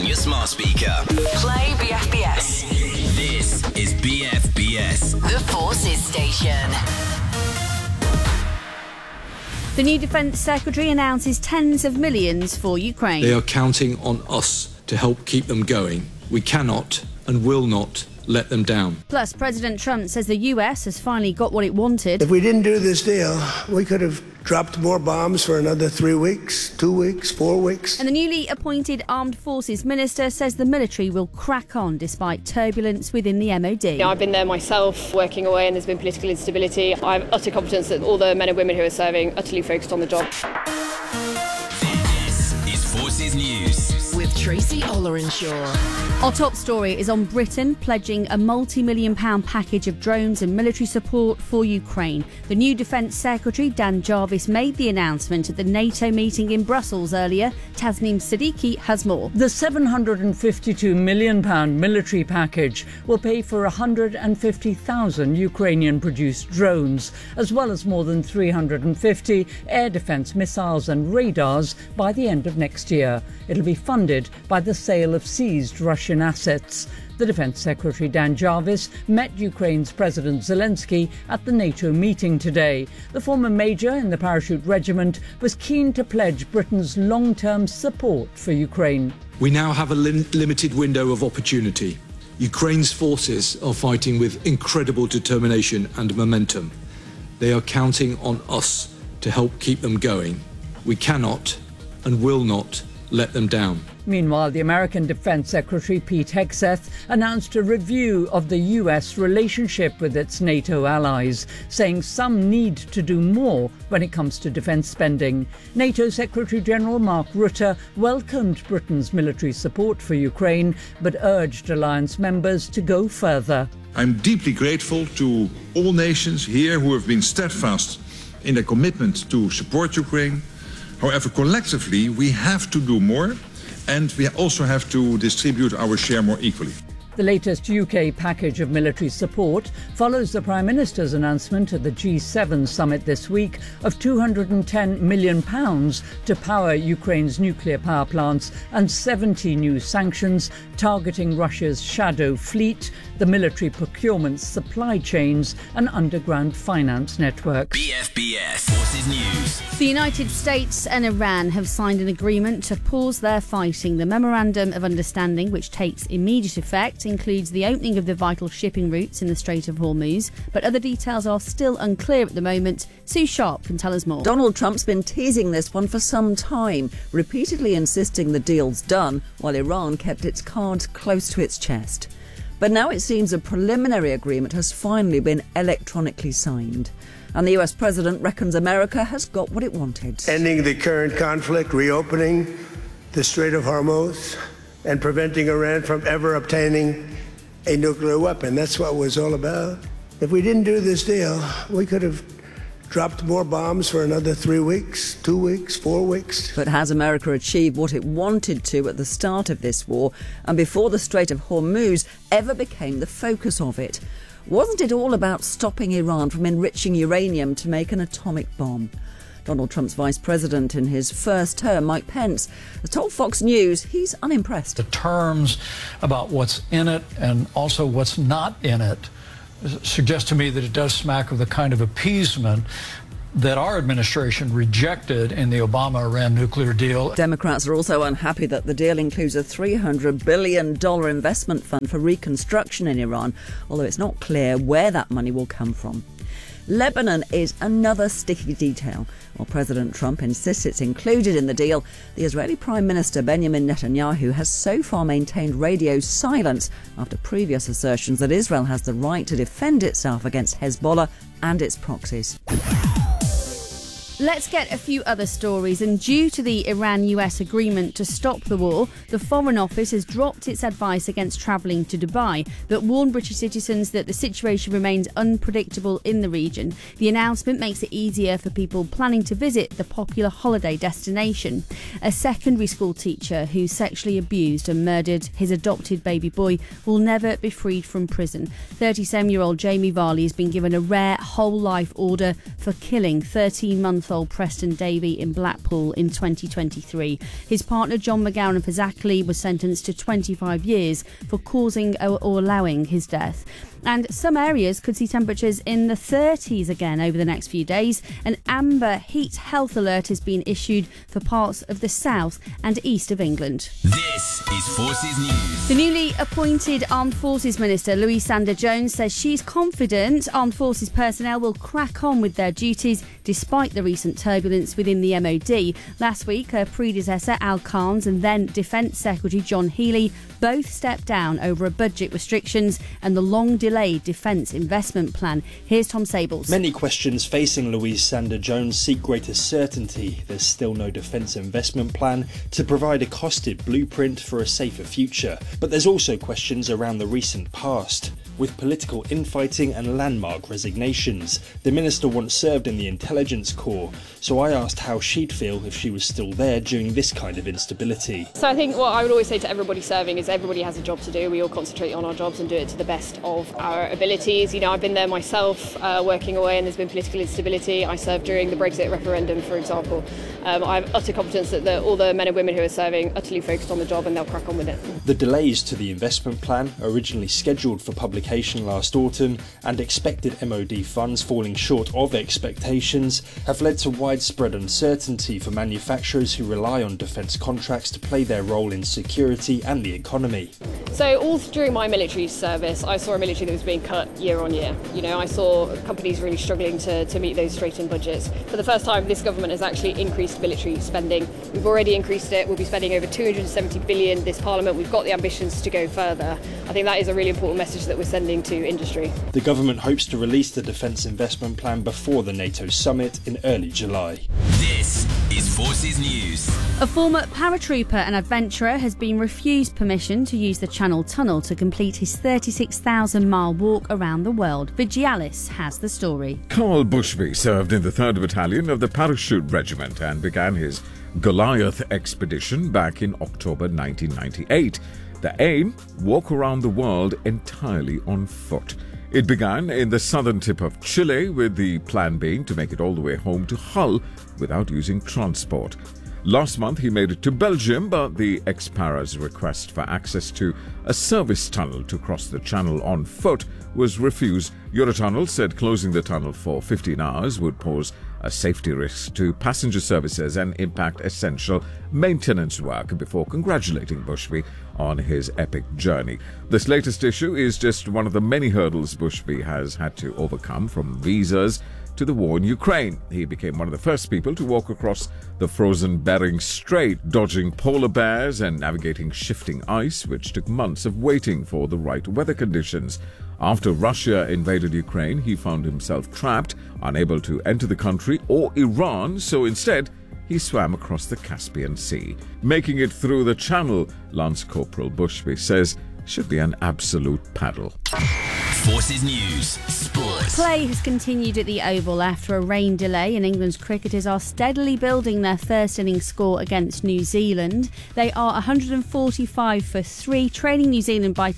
on your smart speaker. Play BFBS. This is BFBS. The Forces Station. The new Defence Secretary announces tens of millions for Ukraine. They are counting on us to help keep them going. We cannot and will not let them down. Plus, President Trump says the US has finally got what it wanted. If we didn't do this deal, we could have dropped more bombs for another 3 weeks, 2 weeks, 4 weeks. And the newly appointed Armed Forces Minister says the military will crack on despite turbulence within the MOD. I've been there myself, working away, and there's been political instability. I have utter confidence that all the men and women who are serving are utterly focused on the job. This is Forces News. With Tracy Ollerenshaw. Our top story is on Britain pledging a multi-million-pound package of drones and military support for Ukraine. The new Defence Secretary, Dan Jarvis, made the announcement at the NATO meeting in Brussels earlier. Tasneem Siddiqui has more. The £752 million military package will pay for 150,000 Ukrainian-produced drones, as well as more than 350 air defence missiles and radars by the end of next year. It'll be funded by the sale of seized Russian assets. The Defence Secretary Dan Jarvis met Ukraine's President Zelensky at the NATO meeting today. The former major in the Parachute Regiment was keen to pledge Britain's long-term support for Ukraine. We now have a limited window of opportunity. Ukraine's forces are fighting with incredible determination and momentum. They are counting on us to help keep them going. We cannot and will not let them down. Meanwhile, the American Defense Secretary Pete Hegseth announced a review of the US relationship with its NATO allies, saying some need to do more when it comes to defence spending. NATO Secretary General Mark Rutte welcomed Britain's military support for Ukraine, but urged alliance members to go further. I'm deeply grateful to all nations here who have been steadfast in their commitment to support Ukraine. However, collectively, we have to do more, and we also have to distribute our share more equally. The latest UK package of military support follows the Prime Minister's announcement at the G7 summit this week of £210 million to power Ukraine's nuclear power plants and 70 new sanctions targeting Russia's shadow fleet, the military procurement supply chains and underground finance networks. BFBS Forces News. The United States and Iran have signed an agreement to pause their fighting. The Memorandum of Understanding, which takes immediate effect, includes the opening of the vital shipping routes in the Strait of Hormuz, but other details are still unclear at the moment. Sue Sharp can tell us more. Donald Trump's been teasing this one for some time, repeatedly insisting the deal's done, while Iran kept its cards close to its chest. But now it seems a preliminary agreement has finally been electronically signed. And the US president reckons America has got what it wanted. Ending the current conflict, reopening the Strait of Hormuz, and preventing Iran from ever obtaining a nuclear weapon. That's what it was all about. If we didn't do this deal, we could have dropped more bombs for another 3 weeks, 2 weeks, 4 weeks. But has America achieved what it wanted to at the start of this war and before the Strait of Hormuz ever became the focus of it? Wasn't it all about stopping Iran from enriching uranium to make an atomic bomb? Donald Trump's vice president in his first term, Mike Pence, has told Fox News he's unimpressed. The terms about what's in it and also what's not in it suggest to me that it does smack of the kind of appeasement that our administration rejected in the Obama-Iran nuclear deal. Democrats are also unhappy that the deal includes a $300 billion investment fund for reconstruction in Iran, although it's not clear where that money will come from. Lebanon is another sticky detail. While President Trump insists it's included in the deal, the Israeli Prime Minister Benjamin Netanyahu has so far maintained radio silence after previous assertions that Israel has the right to defend itself against Hezbollah and its proxies. Let's get a few other stories. And due to the Iran-US agreement to stop the war, the Foreign Office has dropped its advice against travelling to Dubai, but warned British citizens that the situation remains unpredictable in the region. The announcement makes it easier for people planning to visit the popular holiday destination. A secondary school teacher who sexually abused and murdered his adopted baby boy will never be freed from prison. 37-year-old Jamie Varley has been given a rare whole-life order for killing 13-month-old household Preston Davey in Blackpool in 2023. His partner John McGowan Fazakerley was sentenced to 25 years for causing or allowing his death. And some areas could see temperatures in the 30s again over the next few days. An amber heat health alert has been issued for parts of the south and east of England. This is Forces News. The newly appointed Armed Forces Minister, Louise Sanders-Jones, says she's confident Armed Forces personnel will crack on with their duties despite the recent turbulence within the MOD. Last week, her predecessor, Al Carnes, and then Defence Secretary John Healey both stepped down over budget restrictions and the long-delayed defence investment plan. Here's Tom Sables. Many questions facing Louise Sanders-Jones seek greater certainty. There's still no defence investment plan to provide a costed blueprint for a safer future. But there's also questions around the recent past. With political infighting and landmark resignations, the minister once served in the intelligence corps, so I asked how she'd feel if she was still there during this kind of instability. So I think what I would always say to everybody serving is everybody has a job to do. We all concentrate on our jobs and do it to the best of our abilities. You know, I've been there myself, working away, and there's been political instability. I served during the Brexit referendum, for example. I have utter confidence that all the men and women who are serving are utterly focused on the job and they'll crack on with it. The delays to the investment plan, originally scheduled for publication last autumn, and expected MOD funds falling short of expectations, have led to widespread uncertainty for manufacturers who rely on defence contracts to play their role in security and the economy. So all during my military service, I saw a military that was being cut year on year. You know, I saw companies really struggling to meet those straight-in budgets. For the first time, this government has actually increased military spending. We've already increased it. We'll be spending over 270 billion this Parliament. We've got the ambitions to go further. I think that is a really important message that we're sending to industry. The government hopes to release the defence investment plan before the NATO summit in early July. This is Forces News. A former paratrooper and adventurer has been refused permission to use the Channel Tunnel to complete his 36,000-mile walk around the world. Vigialis has the story. Carl Bushby served in the 3rd Battalion of the Parachute Regiment and began his Goliath expedition back in October 1998. The aim? Walk around the world entirely on foot. It began in the southern tip of Chile, with the plan being to make it all the way home to Hull without using transport. Last month he made it to Belgium, but the ex-para's request for access to a service tunnel to cross the channel on foot was refused. Eurotunnel said closing the tunnel for 15 hours would pose a safety risk to passenger services and impact essential maintenance work, before congratulating Bushby on his epic journey. This latest issue is just one of the many hurdles Bushby has had to overcome, from visas to the war in Ukraine. He became one of the first people to walk across the frozen Bering Strait, dodging polar bears and navigating shifting ice, which took months of waiting for the right weather conditions. After Russia invaded Ukraine, he found himself trapped, unable to enter the country or Iran, so instead he swam across the Caspian Sea. Making it through the channel, Lance Corporal Bushby says, should be an absolute paddle. Forces News Sports. Play has continued at the Oval after a rain delay, and England's cricketers are steadily building their first innings score against New Zealand. They are 145 for 3, trailing New Zealand by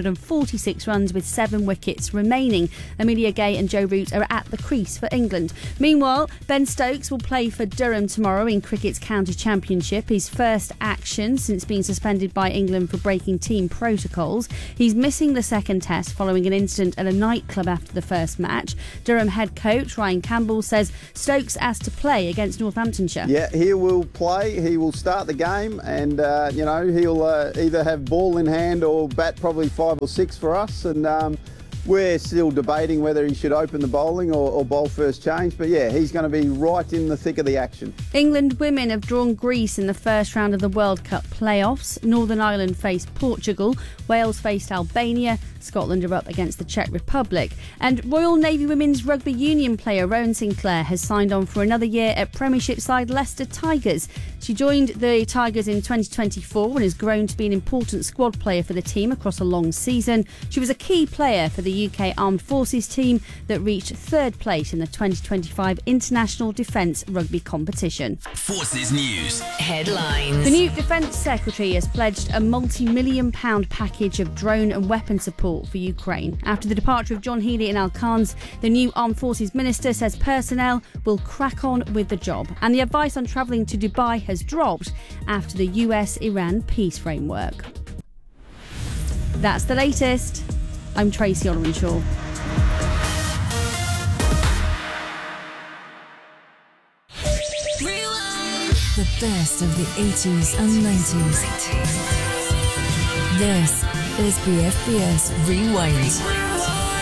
246 runs with 7 wickets remaining. Amelia Gay and Joe Root are at the crease for England. Meanwhile, Ben Stokes will play for Durham tomorrow in cricket's county championship, his first action since being suspended by England for breaking team protocols. He's missing the second test following an incident at a nightclub after the first match. Durham head coach Ryan Campbell says Stokes asked to play against Northamptonshire. Yeah, he will play. He will start the game, and he'll either have ball in hand or bat probably 5 or 6 for us. And we're still debating whether he should open the bowling or bowl first change. But yeah, he's going to be right in the thick of the action. England women have drawn Greece in the first round of the World Cup playoffs. Northern Ireland faced Portugal. Wales faced Albania. Scotland are up against the Czech Republic. And Royal Navy Women's Rugby Union player Rowan Sinclair has signed on for another year at Premiership side Leicester Tigers. She joined the Tigers in 2024 and has grown to be an important squad player for the team across a long season. She was a key player for the UK Armed Forces team that reached 3rd place in the 2025 International Defence Rugby Competition. Forces News Headlines. The new Defence Secretary has pledged a multi-million-pound package of drone and weapon support support for Ukraine. After the departure of John Healey and Al Khans, the new Armed Forces Minister says personnel will crack on with the job. And the advice on travelling to Dubai has dropped after the US-Iran peace framework. That's the latest. I'm Tracy Ollerenshaw. The best of the 80s and 90s. This is BFBS Rewind.